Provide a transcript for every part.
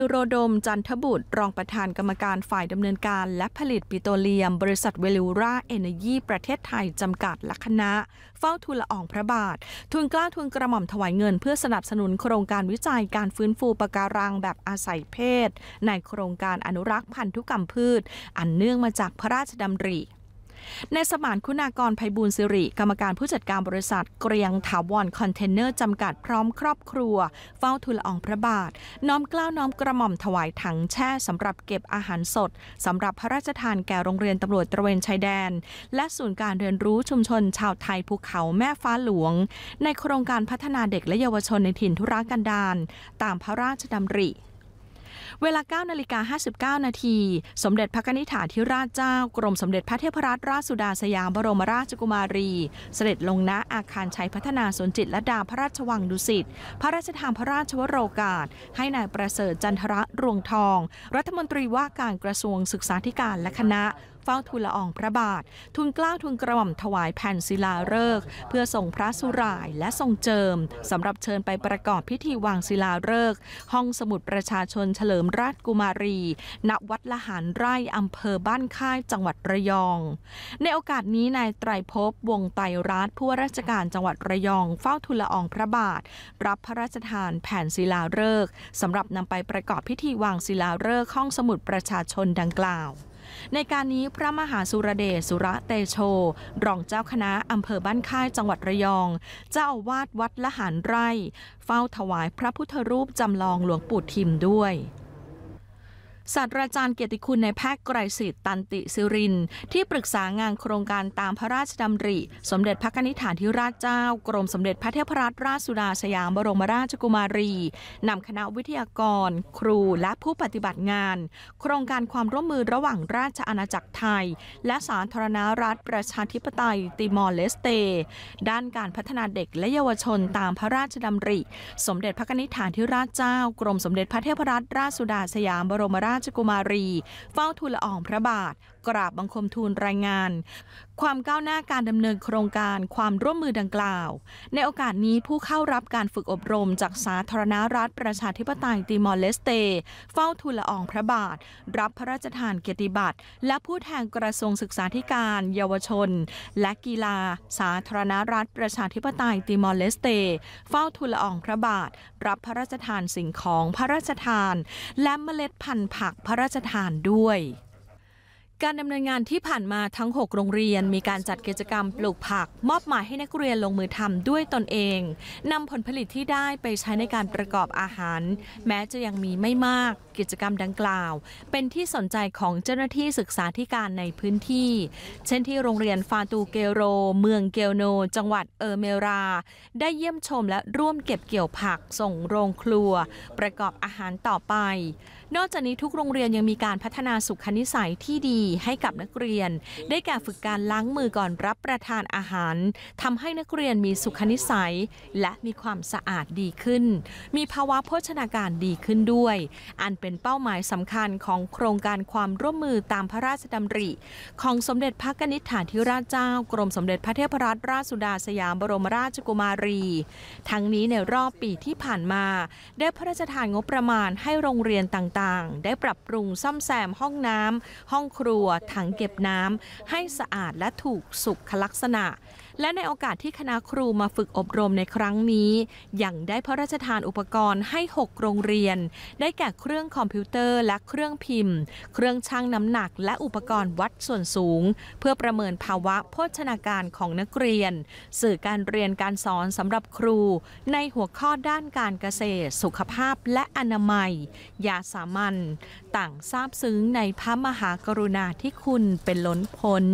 โรดมจันทบุตรรองประธานกรรมการฝ่ายดำเนินการและผลิตปิโตรเลียมบริษัทเวลูราเอเนยีประเทศไทยจำกัดและคณะเฝ้าทูลละอองพระบาททูลเกล้าทูลกระหม่อมถวายเงินเพื่อสนับสนุนโครงการวิจัยการฟื้นฟูปะการังแบบอาศัยเพศในโครงการอนุรักษ์พันธุกรรมพืชอันเนื่องมาจากพระราชดำริในสมานคุณากรไพบูลย์สิริกรรมการผู้จัดการบริษัทเกรียงถาวรคอนเทนเนอร์จำกัดพร้อมครอบครัวเฝ้าทูลละอองพระบาทน้อมเกล้าน้อมกระหม่อมถวายถังแช่สำหรับเก็บอาหารสดสำหรับพระราชทานแก่โรงเรียนตำรวจตระเวนชายแดนและศูนย์การเรียนรู้ชุมชนชาวไทยภูเขาแม่ฟ้าหลวงในโครงการพัฒนาเด็กและเยาวชนในถิ่นทุรกันดารตามพระราชดำริเวลา 9:59 นาทีสมเด็จพระนิธิถาธิราชเจ้ากรมสมเด็จพระเทพรัตนราชสุดาสยามบรมราชกุมารีเสด็จลงณอาคารชัยพัฒนาสวนจิตรลดาพระราชวังดุสิตพระราชทานพระราชวโรกาสให้นายประเสริฐจันทรรวงทองรัฐมนตรีว่าการกระทรวงศึกษาธิการและคณะเฝ้าทูลละอองพระบาททูลเกล้าทูลกระหม่อมถวายแผ่นศิลาฤกษ์เพื่อส่งพระสุร่ายและทรงเจิมสำหรับเชิญไปประกอบพิธีวางศิลาฤกษ์ห้องสมุดประชาชนเฉลิมราชกุมารีณวัดละหารไร่อำเภอบ้านค่ายจังหวัดระยองในโอกาสนี้นายไตรภพวงศ์ไตรรัตน์ผู้ว่าราชการจังหวัดระยองเฝ้าทูลละอองพระบาทรับพระราชทานแผ่นศิลาฤกษ์สำหรับนำไปประกอบพิธีวางศิลาฤกษ์ห้องสมุดประชาชนดังกล่าวในการนี้พระมหาสุรเดชสุระเตโชรองเจ้าคณะอำเภอบ้านค่ายจังหวัดระยองเจ้าอาวาสวัดละหารไร่เฝ้าถวายพระพุทธรูปจำลองหลวงปู่ทิมด้วยศาสตราจารย์เกียรติคุณนายแพทย์ไกรสิทธิ์ตันติศิรินที่ปรึกษางานโครงการตามพระราชดำริสมเด็จพระนิธิถาธิราชเจ้ากรมสมเด็จพระเทพรัตนราชสุดาสยามบรมราชกุมารีนำคณะวิทยากรครูและผู้ปฏิบัติงานโครงการความร่วมมือระหว่างราชอาณาจักรไทยและสาธารณรัฐประชาธิปไตยติมอร์เลสเตด้านการพัฒนาเด็กและเยาวชนตามพระราชดำริสมเด็จพระนิธิถาธิราชเจ้ากรมสมเด็จพระเทพรัตนราชสุดาสยามบรมราชกุมารีเฝ้าทูลละอองพระบาทกราบบังคมทูลรายงานความก้าวหน้าการดำเนินโครงการความร่วมมือดังกล่าวในโอกาสนี้ผู้เข้ารับการฝึกอบรมจากสาธารณรัฐประชาธิปไตยติมอร์เลสเตเฝ้าทูลละอองพระบาทรับพระราชทานเกียรติบัตรและผู้แทนกระทรวงศึกษาธิการเยาวชนและกีฬาสาธารณรัฐประชาธิปไตยติมอร์เลสเตเฝ้าทูลละอองพระบาทรับพระราชทานสิ่งของพระราชทานและเมล็ดพันธุ์ผักพระราชทานด้วยการดำเนินงานที่ผ่านมาทั้ง6โรงเรียนมีการจัดกิจกรรมปลูกผักมอบหมายให้นักเรียนลงมือทำด้วยตนเองนำผลผลิตที่ได้ไปใช้ในการประกอบอาหารแม้จะยังมีไม่มากกิจกรรมดังกล่าวเป็นที่สนใจของเจ้าหน้าที่ศึกษาธิการในพื้นที่เช่นที่โรงเรียนฟาตูเกโรเมืองเกลโนจังหวัดเมราได้เยี่ยมชมและร่วมเก็บเกี่ยวผักส่งโรงครัวประกอบอาหารต่อไปนอกจากนี้ทุกโรงเรียนยังมีการพัฒนาสุขนิสัยที่ดีให้กับนักเรียนได้แก่ฝึกการล้างมือก่อนรับประทานอาหารทำให้นักเรียนมีสุขนิสัยและมีความสะอาดดีขึ้นมีภาวะโภชนาการดีขึ้นด้วยอันเป็นเป้าหมายสำคัญของโครงการความร่วมมือตามพระราชดำริของสมเด็จพระนิธิถาธิราชเจ้ากรมสมเด็จพระเทพรัตนราชสุดาสยามบรมราชกุมารีทั้งนี้ในรอบปีที่ผ่านมาได้พระราชทานงบประมาณให้โรงเรียนต่างๆได้ปรับปรุงซ่อมแซมห้องน้ำห้องครัวถังเก็บน้ำให้สะอาดและถูกสุขลักษณะและในโอกาสที่คณะครูมาฝึกอบรมในครั้งนี้ยังได้พระราชทานอุปกรณ์ให้6โรงเรียนได้แก่เครื่องคอมพิวเตอร์และเครื่องพิมพ์เครื่องชั่งน้ำหนักและอุปกรณ์วัดส่วนสูงเพื่อประเมินภาวะโภชนาการของนักเรียนสื่อการเรียนการสอนสำหรับครูในหัวข้อด้านการเกษตรสุขภาพและอนามัยยาสามัญต่างซาบซึ้งในพระมหากรุณาธิคุณเป็นล้นพ้น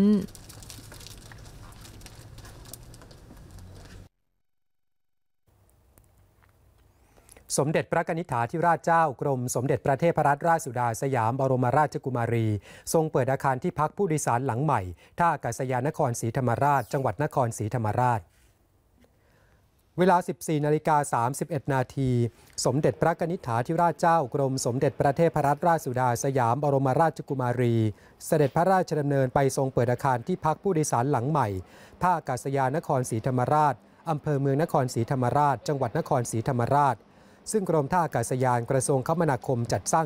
สมเด็จพระนิธิถาธิราชเจ้ากรมสมเด็จพระเทพรัตนราชสุดาสยามบรมราชกุมารีทรงเปิดอาคารที่พักผู้โดยสารหลังใหม่ท่าอากาศยานนครศรีธรรมราชจังหวัดนครศรีธรรมราชเวลา 14:31 นาทีสมเด็จพระนิธิถาธิราชเจ้ากรมสมเด็จพระเทพรัตนราชสุดาสยามบรมราชกุมารีเสด็จพระราชดำเนินไปทรงเปิดอาคารที่พักผู้โดยสารหลังใหม่ท่าอากาศยานนครศรีธรรมราชอำเภอเมืองนครศรีธรรมราชจังหวัดนครศรีธรรมราชซึ่งกรมท่าอากาศยานกระทรวงคมนาคมจัดสร้าง